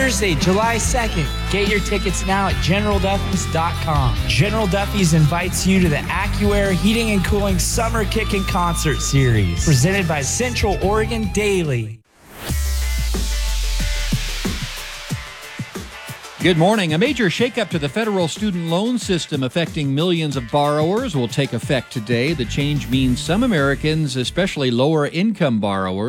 Thursday, July 2nd. Get your tickets now at GeneralDuffy's.com. General Duffy's invites you to the AccuAir Heating and Cooling Summer Kickin' Concert Series, presented by Central Oregon Daily. Good morning. A major shakeup to the federal student loan system affecting millions of borrowers will take effect today. The change means some Americans, especially lower income borrowers,